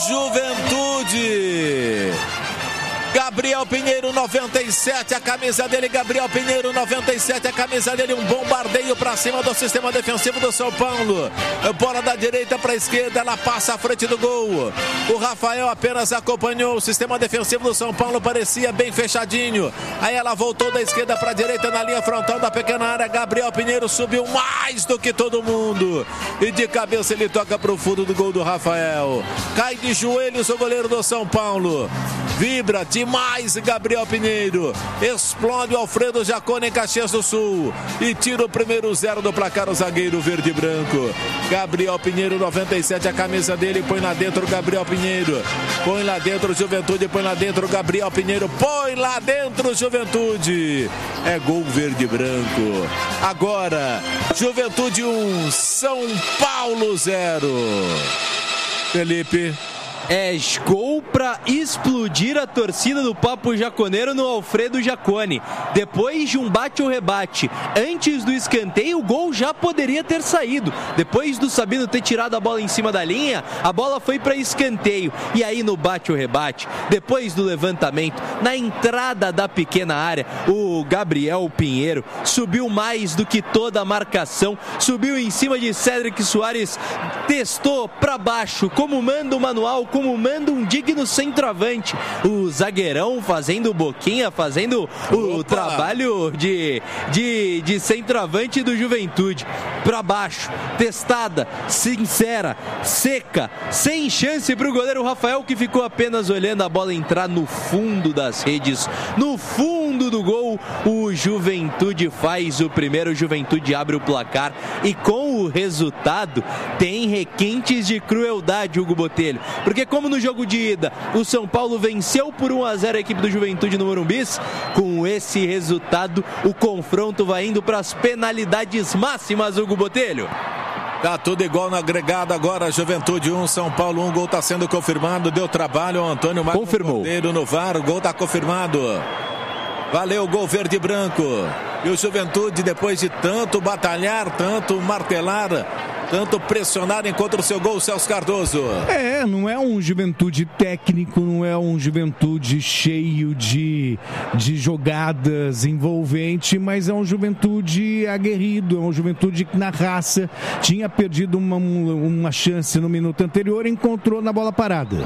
Juventude. Gabriel Pinheiro, 97, a camisa dele. Gabriel Pinheiro, 97, a camisa dele. Um bombardeio para cima do sistema defensivo do São Paulo. Bola da direita para a esquerda, ela passa à frente do gol. O Rafael apenas acompanhou. O sistema defensivo do São Paulo parecia bem fechadinho. Aí ela voltou da esquerda para a direita na linha frontal da pequena área. Gabriel Pinheiro subiu mais do que todo mundo. E de cabeça ele toca para o fundo do gol do Rafael. Cai de joelhos o goleiro do São Paulo. Vibra demais Gabriel Pinheiro. Explode o Alfredo Jacone em Caxias do Sul. E tira o primeiro 0 do placar o zagueiro verde e branco. Gabriel Pinheiro, 97, a camisa dele. Põe lá dentro Gabriel Pinheiro. Põe lá dentro Juventude. Põe lá dentro Gabriel Pinheiro. Põe lá dentro Juventude. É gol verde e branco. Agora, Juventude 1, São Paulo 0. Felipe. É gol para explodir a torcida do Papo Jaconeiro no Alfredo Jacone. Depois de um bate ou rebate, antes do escanteio, o gol já poderia ter saído. Depois do Sabino ter tirado a bola em cima da linha, a bola foi para escanteio. E aí no bate ou rebate, depois do levantamento, na entrada da pequena área, o Gabriel Pinheiro subiu mais do que toda a marcação, subiu em cima de Cédric Soares, testou para baixo, como manda o manual, como manda um digno centroavante. O zagueirão fazendo boquinha, fazendo o trabalho de centroavante do Juventude. Para baixo, testada, sincera, seca, sem chance para o goleiro Rafael, que ficou apenas olhando a bola entrar no fundo das redes, no fundo do gol. O Juventude faz o primeiro, o Juventude abre o placar e com o resultado tem requintes de crueldade, Hugo Botelho, porque como no jogo de ida o São Paulo venceu por 1-0 a equipe do Juventude no Morumbi, com esse resultado o confronto vai indo para as penalidades máximas, Hugo Botelho. Tá tudo igual no agregado agora. Juventude 1, São Paulo 1. Gol tá sendo confirmado. Deu trabalho. O Antônio Marcos Cordeiro no VAR. O gol tá confirmado. Valeu, gol verde e branco. E o Juventude, depois de tanto batalhar, tanto martelar, tanto pressionar, encontra o seu gol, Celso Cardoso. Não é um Juventude técnico, não é um Juventude cheio de jogadas envolvente, mas é um Juventude aguerrido, é um Juventude que na raça tinha perdido uma chance no minuto anterior e encontrou na bola parada.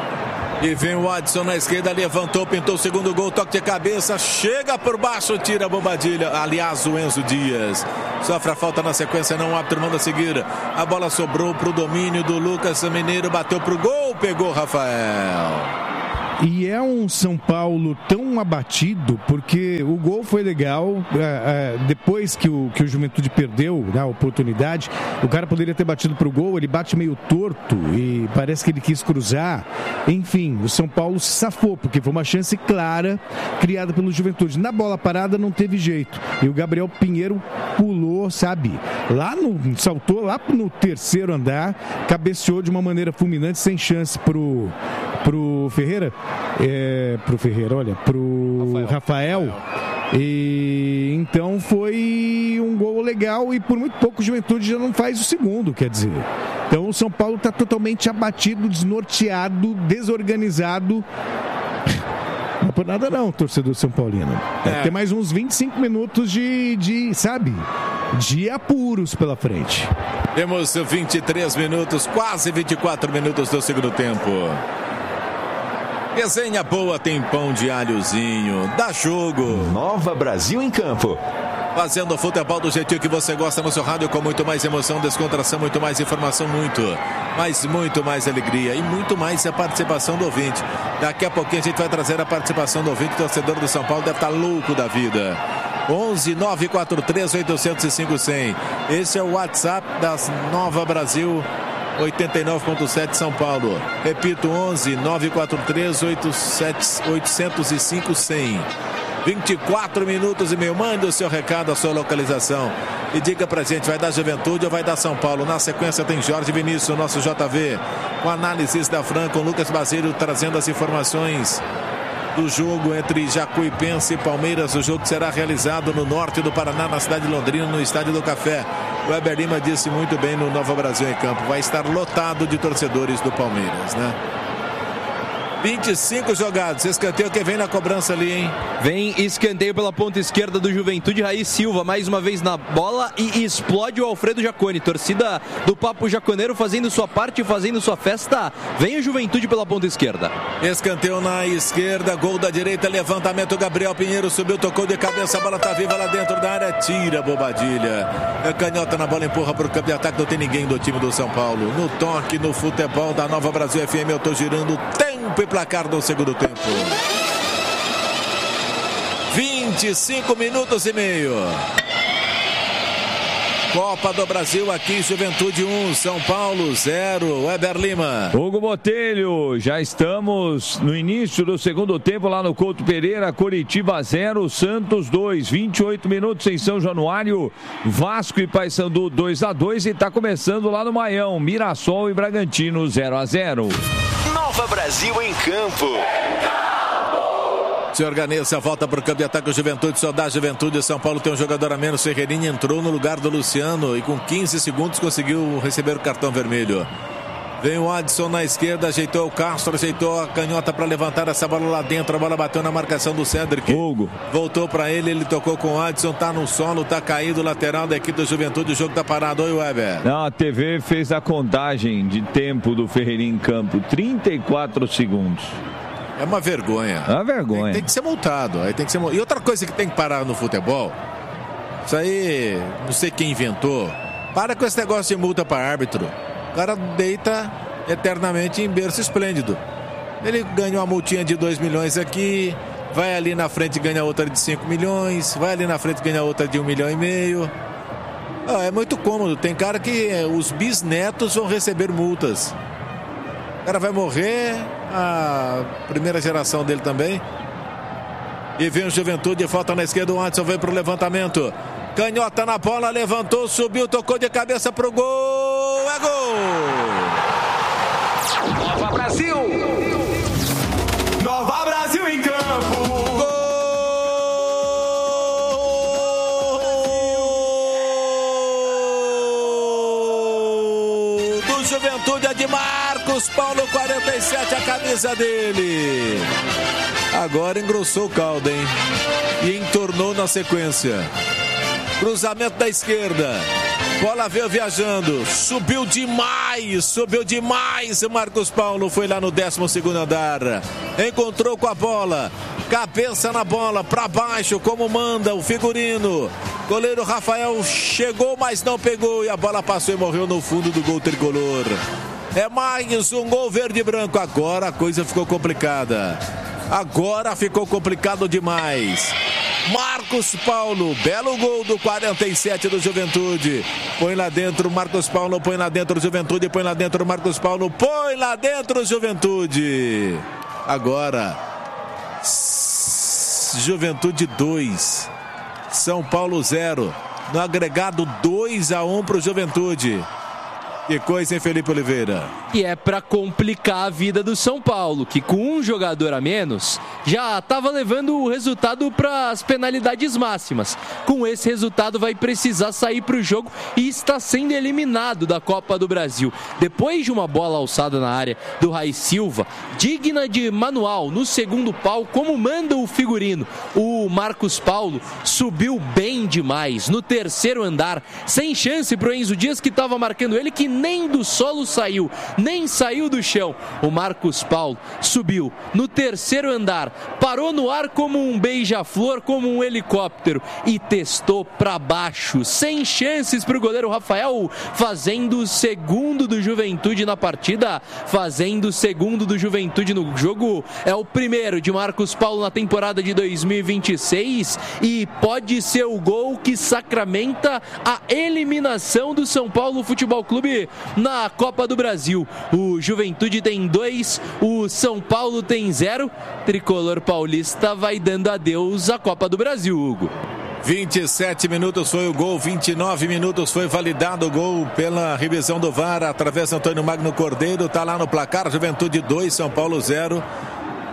E vem o Adson na esquerda, levantou, pintou o segundo gol, toque de cabeça, chega por baixo, tira a bombadilha. Aliás, o Enzo Dias sofre a falta na sequência, não, o árbitro manda seguir. A bola sobrou pro domínio do Lucas Mineiro, bateu pro gol, pegou Rafael. E é um São Paulo tão abatido, porque o gol foi legal, depois que o Juventude perdeu a oportunidade, o cara poderia ter batido pro gol, ele bate meio torto e parece que ele quis cruzar. Enfim, o São Paulo se safou, porque foi uma chance clara criada pelo Juventude. Na bola parada não teve jeito, e o Gabriel Pinheiro pulou, sabe, saltou lá no terceiro andar, cabeceou de uma maneira fulminante, sem chance pro Ferreira, pro Rafael. E então foi um gol legal e por muito pouco o Juventude já não faz o segundo, quer dizer. Então o São Paulo está totalmente abatido, desnorteado, desorganizado. Não é por nada não, torcedor São Paulino. Vai ter mais uns 25 minutos de apuros pela frente. Temos 23 minutos, quase 24 minutos do segundo tempo. Resenha boa, tem pão de alhozinho, dá jogo. Nova Brasil em campo. Fazendo o futebol do jeitinho que você gosta no seu rádio, com muito mais emoção, descontração, muito mais informação, muito mais alegria e muito mais a participação do ouvinte. Daqui a pouquinho a gente vai trazer a participação do ouvinte. O torcedor do São Paulo deve estar louco da vida. 11 943 805 100. Esse é o WhatsApp das Nova Brasil 89.7 São Paulo. Repito, 11 943 805 100. 24 minutos e meio. Manda o seu recado, a sua localização e diga pra gente, vai dar Juventude ou vai dar São Paulo? Na sequência tem Jorge Vinícius, nosso JV, com análises da Fran, com Lucas Basílio trazendo as informações do jogo entre Jacuipense e Palmeiras. O jogo será realizado no norte do Paraná, na cidade de Londrina, no Estádio do Café. O Weber Lima disse muito bem no Nova Brasil em Campo. Vai estar lotado de torcedores do Palmeiras, né? 25 jogados. Escanteio que vem na cobrança ali, hein? Vem escanteio pela ponta esquerda do Juventude. Raí Silva mais uma vez na bola e explode o Alfredo Jaconi. Torcida do Papo Jaconeiro fazendo sua parte, fazendo sua festa. Vem o Juventude pela ponta esquerda. Escanteio na esquerda, gol da direita, levantamento. Gabriel Pinheiro subiu, tocou de cabeça, a bola tá viva lá dentro da área, tira Bobadilha. Canhota na bola, empurra pro campo de ataque. Não tem ninguém do time do São Paulo. No toque, no futebol da Nova Brasil FM, eu tô girando tempo e placar do segundo tempo. 25 minutos e meio. Copa do Brasil aqui, Juventude 1, São Paulo 0, Weber Lima. Hugo Botelho, já estamos no início do segundo tempo lá no Couto Pereira, Coritiba 0, Santos 2, 28 minutos em São Januário, Vasco e Paysandu 2-2 e está começando lá no Maião, Mirassol e Bragantino 0-0. Nova Brasil em Campo. Se organiza, volta para o campo de ataque, o Juventude, só dá Juventude. São Paulo tem um jogador a menos. Ferreirinha entrou no lugar do Luciano e com 15 segundos conseguiu receber o cartão vermelho. Vem o Adson na esquerda, ajeitou o Castro, ajeitou a canhota para levantar essa bola lá dentro. A bola bateu na marcação do Cedric. Hugo. Voltou para ele, ele tocou com o Adson, tá no solo, tá caído, lateral da equipe do Juventude. O jogo tá parado. Oi, Weber. Não, a TV fez a contagem de tempo do Ferreirinha em campo, 34 segundos. É uma vergonha. É uma vergonha. Tem que ser multado. Aí tem que ser... E outra coisa que tem que parar no futebol, isso aí, não sei quem inventou, para com esse negócio de multa para árbitro. O cara deita eternamente em berço esplêndido. Ele ganha uma multinha de 2 milhões aqui, vai ali na frente e ganha outra de 5 milhões, vai ali na frente e ganha outra de 1,5 milhão. É muito cômodo. Tem cara que os bisnetos vão receber multas. O cara vai morrer, a primeira geração dele também. E vem o Juventude, falta na esquerda, o Adson vem pro levantamento. Canhota na bola, levantou, subiu, tocou de cabeça pro gol. É gol! Nova Brasil! Nova Brasil em campo! Gol do Juventude, é de Marcos Paulo, 47, a camisa dele. Agora engrossou o caldo, hein? E entornou na sequência. Cruzamento da esquerda. Bola veio viajando. Subiu demais. O Marcos Paulo foi lá no 12º andar. Encontrou com a bola. Cabeça na bola, para baixo, como manda o figurino. Goleiro Rafael chegou, mas não pegou. E a bola passou e morreu no fundo do gol tricolor. É mais um gol verde e branco. Agora a coisa ficou complicada. Agora ficou complicado demais. Marcos Paulo, belo gol do 47 do Juventude. Põe lá dentro, Marcos Paulo, põe lá dentro, Juventude, põe lá dentro, Marcos Paulo, põe lá dentro, Juventude. Agora, Juventude 2, São Paulo 0. No agregado 2-1 para o Juventude. Que coisa, hein, Felipe Oliveira? E é para complicar a vida do São Paulo, que com um jogador a menos já estava levando o resultado para as penalidades máximas. Com esse resultado vai precisar sair para o jogo e está sendo eliminado da Copa do Brasil. Depois de uma bola alçada na área do Raí Silva, digna de manual, no segundo pau, como manda o figurino, o Marcos Paulo subiu bem demais no terceiro andar, sem chance para o Enzo Dias, que estava marcando ele, que nem do solo saiu, nem saiu do chão. O Marcos Paulo subiu no terceiro andar, parou no ar como um beija-flor, como um helicóptero e testou para baixo, sem chances para o goleiro Rafael, fazendo o segundo do Juventude na partida, fazendo o segundo do Juventude no jogo. É o primeiro de Marcos Paulo na temporada de 2026 e pode ser o gol que sacramenta a eliminação do São Paulo Futebol Clube na Copa do Brasil. O Juventude tem 2, o São Paulo tem 0. Tricolor paulista vai dando adeus à Copa do Brasil, Hugo. 27 minutos foi o gol, 29 minutos foi validado o gol pela revisão do VAR, através do Antônio Magno Cordeiro, tá lá no placar, Juventude 2, São Paulo 0.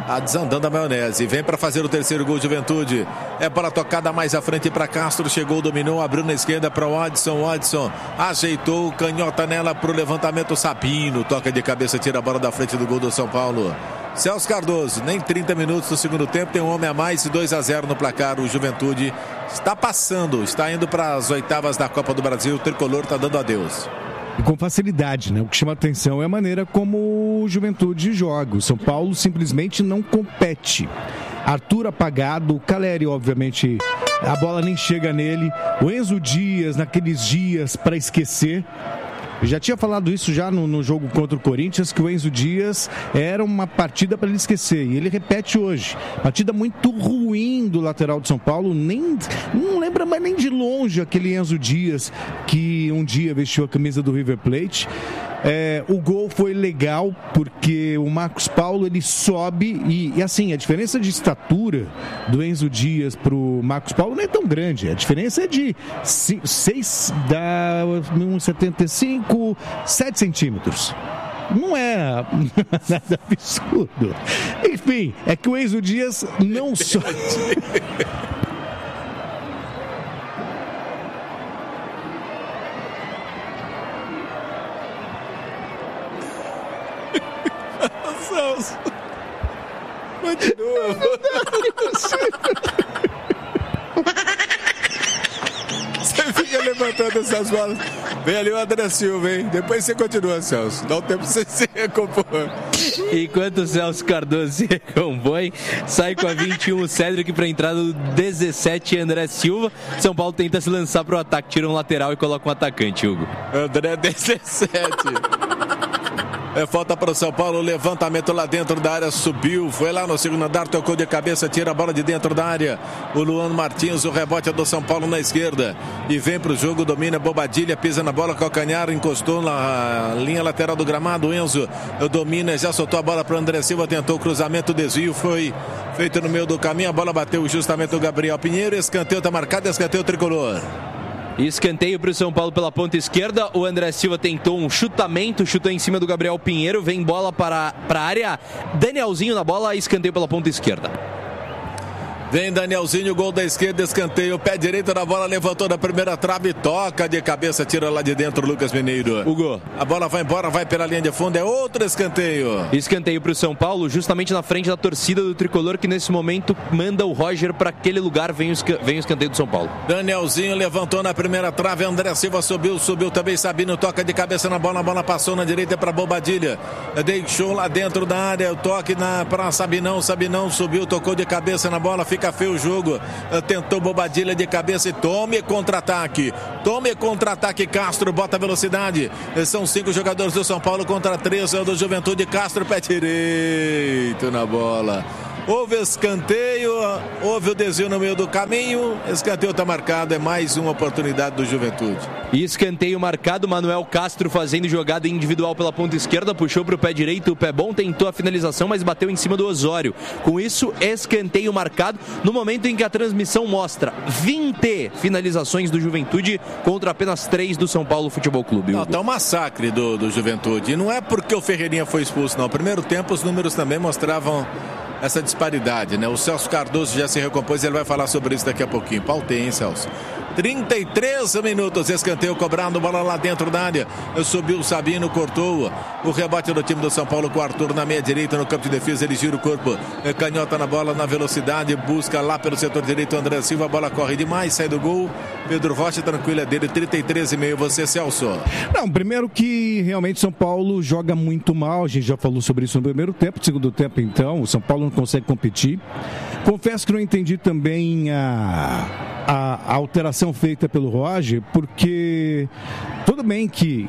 desandando a maionese. Vem para fazer o terceiro gol, Juventude. É para tocada mais à frente para Castro. Chegou, dominou, abriu na esquerda para o Watson. Watson ajeitou, canhota nela para o levantamento. Sabino toca de cabeça, tira a bola da frente do gol do São Paulo. Celso Cardoso, nem 30 minutos do segundo tempo, tem um homem a mais e 2-0 no placar. O Juventude está passando, está indo para as oitavas da Copa do Brasil. O tricolor está dando adeus. E com facilidade, né? O que chama atenção é a maneira como o Juventude joga. O São Paulo simplesmente não compete. Arthur apagado, o Caleri, obviamente, a bola nem chega nele. O Enzo Dias, naqueles dias para esquecer. Eu já tinha falado isso já no jogo contra o Corinthians, que o Enzo Dias era uma partida para ele esquecer. E ele repete hoje. Partida muito ruim do lateral de São Paulo. Não lembra mais nem de longe aquele Enzo Dias que um dia vestiu a camisa do River Plate. O gol foi legal porque o Marcos Paulo ele sobe e assim, a diferença de estatura do Enzo Dias pro Marcos Paulo não é tão grande. A diferença é de 1,75, 7 centímetros. Não é nada absurdo. Enfim, é que o Enzo Dias não só... Continua. Você fica levantando essas bolas. Vem ali o André Silva, hein? Depois você continua, Celso. Dá um tempo pra você se recompor. Enquanto o Celso Cardoso se recompõe, sai com a 21 o Cédric para entrada do 17 André Silva. São Paulo tenta se lançar pro ataque, tira um lateral e coloca um atacante, Hugo. André 17. Falta para o São Paulo, levantamento lá dentro da área, subiu, foi lá no segundo andar, tocou de cabeça, tira a bola de dentro da área. O Luan Martins, o rebote é do São Paulo na esquerda. E vem para o jogo, domina, Bobadilha, pisa na bola, calcanhar, encostou na linha lateral do gramado. O Enzo domina, já soltou a bola para o André Silva, tentou o cruzamento, o desvio foi feito no meio do caminho, a bola bateu justamente o Gabriel Pinheiro, escanteio está marcado, escanteio tricolor. Escanteio para o São Paulo pela ponta esquerda. O André Silva tentou um chutamento, chutou em cima do Gabriel Pinheiro. Vem bola para a área. Danielzinho na bola, escanteio pela ponta esquerda. Vem Danielzinho, gol da esquerda, escanteio, pé direito na bola, levantou da primeira trave, toca de cabeça, tira lá de dentro Lucas Mineiro. Hugo. A bola vai embora, vai pela linha de fundo, é outro escanteio. Escanteio para o São Paulo, justamente na frente da torcida do tricolor, que nesse momento manda o Roger para aquele lugar, vem o escanteio do São Paulo. Danielzinho levantou na primeira trave, André Silva subiu também, Sabino toca de cabeça na bola, a bola passou na direita para Bobadilha, deixou lá dentro da área, o toque para Sabinão subiu, tocou de cabeça na bola, fica feio o jogo, tentou Bobadilha de cabeça e tome contra-ataque, Castro, bota velocidade, são 5 jogadores do São Paulo contra 3 do Juventude. Castro, pé direito na bola, houve escanteio, houve o desvio no meio do caminho, escanteio está marcado, é mais uma oportunidade do Juventude. E escanteio marcado, Manuel Castro fazendo jogada individual pela ponta esquerda, puxou para o pé direito, o pé bom, tentou a finalização, mas bateu em cima do Osório. Com isso, escanteio marcado, no momento em que a transmissão mostra 20 finalizações do Juventude contra apenas 3 do São Paulo Futebol Clube. Não, tá um massacre do Juventude, e não é porque o Ferreirinha foi expulso, não. No primeiro tempo, os números também mostravam essa disparidade, né? O Celso Cardoso já se recompôs, ele vai falar sobre isso daqui a pouquinho. Pautei, hein, Celso? 33 minutos, escanteio cobrado, bola lá dentro da área, subiu o Sabino, cortou o rebote do time do São Paulo com o Arthur na meia direita, no campo de defesa, ele gira o corpo, canhota na bola, na velocidade, busca lá pelo setor direito, André Silva, a bola corre demais, sai do gol, Pedro Rocha tranquila dele, 33,5, você, Celso. Não, primeiro que realmente São Paulo joga muito mal, a gente já falou sobre isso no primeiro tempo, segundo tempo então, o São Paulo não consegue competir. Confesso que não entendi também a alteração feita pelo Roger, porque tudo bem que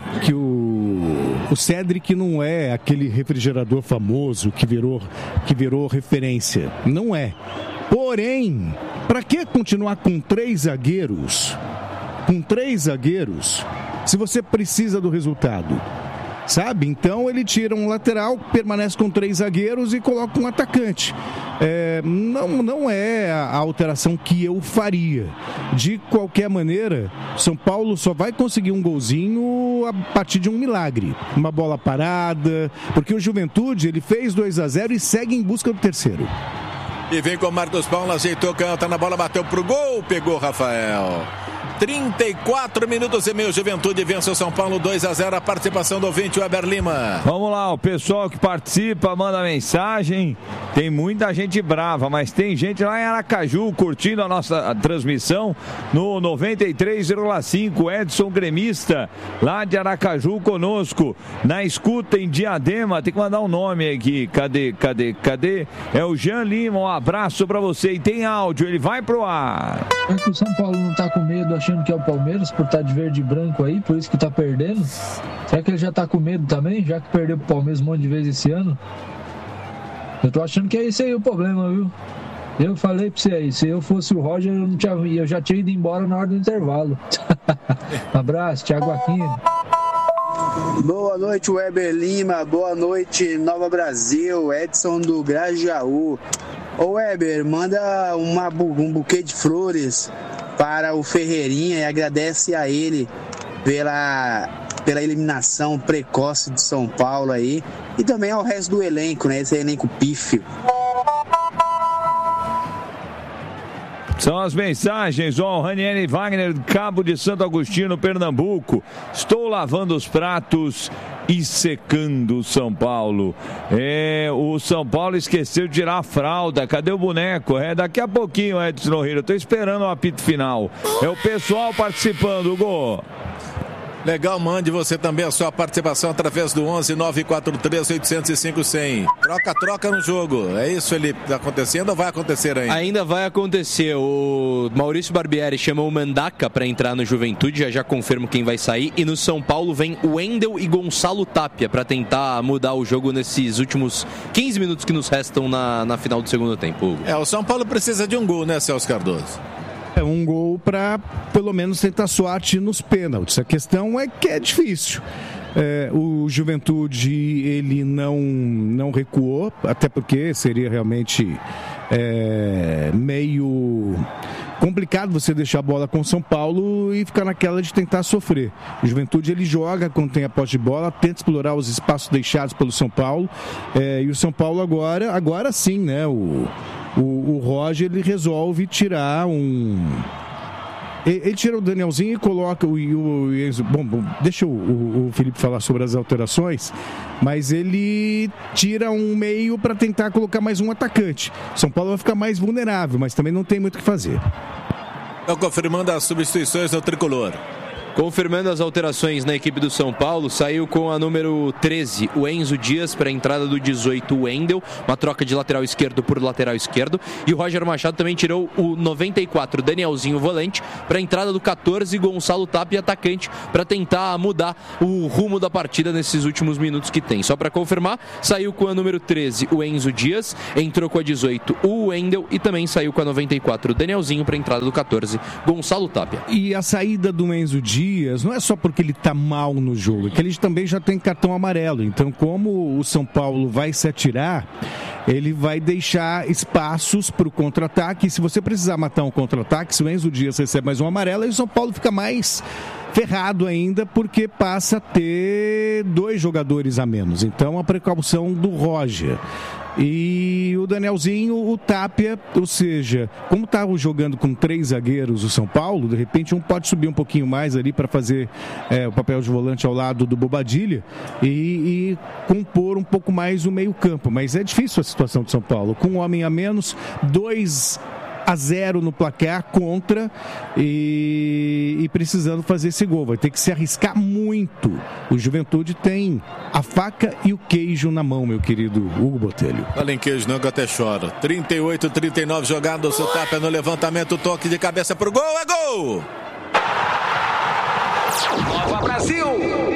o Cédric não é aquele refrigerador famoso que virou referência, não é. Porém, para que continuar com 3 zagueiros? Com 3 zagueiros, se você precisa do resultado? sabe? Então ele tira um lateral, permanece com 3 zagueiros e coloca um atacante. Não é a alteração que eu faria. De qualquer maneira, São Paulo só vai conseguir um golzinho a partir de um milagre. Uma bola parada, porque o Juventude ele fez 2-0 e segue em busca do terceiro. E vem com o Marcos Paulo, ajeitou, canta na bola, bateu pro gol, pegou Rafael. 34 minutos e meio, Juventude vence o São Paulo 2-0, a participação do ouvinte Weber Lima. Vamos lá, o pessoal que participa manda mensagem, tem muita gente brava, mas tem gente lá em Aracaju curtindo a nossa transmissão no 93,5, Edson Gremista, lá de Aracaju conosco, na escuta em Diadema, tem que mandar um nome aqui, cadê? É o Jean Lima, um abraço pra você, e tem áudio, ele vai pro ar. É que o São Paulo não tá com medo, achando que é o Palmeiras por estar de verde e branco aí, por isso que tá perdendo? Será que ele já tá com medo também, já que perdeu pro Palmeiras um monte de vezes esse ano? Eu tô achando que é esse aí o problema, viu? Eu falei pra você aí, se eu fosse o Roger, eu já tinha ido embora na hora do intervalo. Um abraço, Thiago Aquino. Boa noite, Weber Lima. Boa noite, Nova Brasil. Edson do Grajaú. Ô Weber, manda um buquê de flores para o Ferreirinha e agradece a ele pela eliminação precoce de São Paulo aí, e também ao resto do elenco, né? Esse elenco pífio. São as mensagens, ó, Ranieri Wagner, Cabo de Santo Agostinho, Pernambuco. Estou lavando os pratos e secando o São Paulo. O São Paulo esqueceu de tirar a fralda. Cadê o boneco? Daqui a pouquinho, Edson Nogueira. Estou esperando o apito final. É o pessoal participando, Gol. Legal, mande você também a sua participação através do 11-943-805-100. Troca no jogo. É isso, ele tá acontecendo ou vai acontecer ainda? Ainda vai acontecer. O Maurício Barbieri chamou o Mandaca para entrar no Juventude, já confirmo quem vai sair. E no São Paulo vem o Wendel e Gonçalo Tapia para tentar mudar o jogo nesses últimos 15 minutos que nos restam na final do segundo tempo, Hugo. O São Paulo precisa de um gol, né, Celso Cardoso? É um gol para, pelo menos, tentar sorte nos pênaltis. A questão é que é difícil. O Juventude, ele não recuou, até porque seria realmente meio complicado você deixar a bola com o São Paulo e ficar naquela de tentar sofrer. O Juventude, ele joga quando tem a posse de bola, tenta explorar os espaços deixados pelo São Paulo, e o São Paulo agora sim, né? O Roger, ele resolve tirar ele tira o Danielzinho e coloca o Enzo. Bom, deixa o Felipe falar sobre as alterações, mas ele tira um meio para tentar colocar mais um atacante. São Paulo vai ficar mais vulnerável, mas também não tem muito o que fazer. Estou confirmando as substituições do Tricolor. Confirmando as alterações na equipe do São Paulo, saiu com a número 13, o Enzo Dias, para a entrada do 18, o Wendel, uma troca de lateral esquerdo por lateral esquerdo, e o Roger Machado também tirou o 94, Danielzinho, volante, para a entrada do 14, Gonçalo Tapia, atacante, para tentar mudar o rumo da partida nesses últimos minutos que tem. Só para confirmar, saiu com a número 13, o Enzo Dias, entrou com a 18, o Wendel, e também saiu com a 94, o Danielzinho, para a entrada do 14, Gonçalo Tapia. E a saída do Enzo Dias não é só porque ele está mal no jogo, é que ele também já tem cartão amarelo. Então, como o São Paulo vai se atirar, ele vai deixar espaços para o contra-ataque. E se você precisar matar um contra-ataque, se o Enzo Dias recebe mais um amarelo, aí o São Paulo fica mais ferrado ainda, porque passa a ter 2 jogadores a menos. Então, a precaução do Roger. E o Danielzinho, o Tapia, ou seja, como estava jogando com 3 zagueiros o São Paulo, de repente um pode subir um pouquinho mais ali para fazer o papel de volante ao lado do Bobadilha e compor um pouco mais o meio campo. Mas é difícil a situação de São Paulo, com um homem a menos, 2-0 no placar contra e precisando fazer esse gol. Vai ter que se arriscar muito. O Juventude tem a faca e o queijo na mão, meu querido Hugo Botelho. Fala em queijo não, que eu até choro. 38-39 jogados, o Tapia no levantamento, toque de cabeça pro gol, é gol! Nova Brasil!